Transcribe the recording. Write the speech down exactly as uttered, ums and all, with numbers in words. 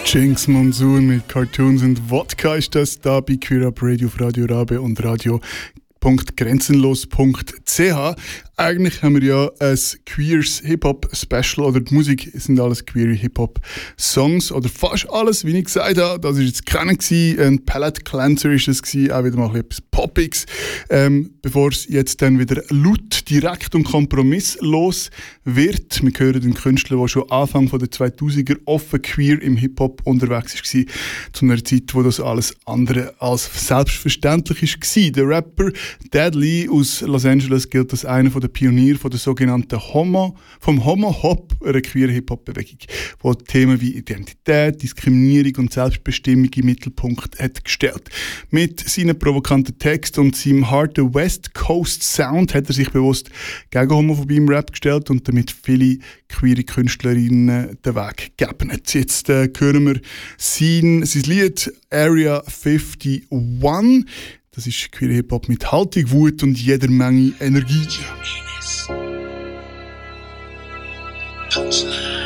Jinx Monsoon mit Cartoons und Wodka ist das da bei Queer Up Radio auf Radio Rabe und radio punkt grenzenlos punkt c h. Eigentlich haben wir ja ein queers Hip-Hop-Special, oder die Musik sind alles queere Hip-Hop-Songs, oder fast alles, wie ich gesagt habe. Das war jetzt keiner gewesen, ein Palette Cleanser ist es gewesen, auch wieder mal etwas Poppiges. Ähm, bevor es jetzt dann wieder laut, direkt und kompromisslos wird. Wir hören den Künstler, der schon Anfang der zweitausender offen queer im Hip-Hop unterwegs war, zu einer Zeit, wo das alles andere als selbstverständlich war. Der Rapper Dad Lee aus Los Angeles gilt als einer der Pioniere von der sogenannten Homo, vom Homo-Hop, einer queeren Hip-Hop-Bewegung, die Themen wie Identität, Diskriminierung und Selbstbestimmung im Mittelpunkt hat gestellt. Mit seinen provokanten Texten und seinem harten West Coast Sound hat er sich bewusst gegen Homophobie im Rap gestellt und damit viele queere Künstlerinnen den Weg gegeben. Jetzt äh, hören wir sein, sein Lied Area einundfünfzig. Das ist queer Hip-Hop mit Haltung, Wut und jeder Menge Energie. Punchline.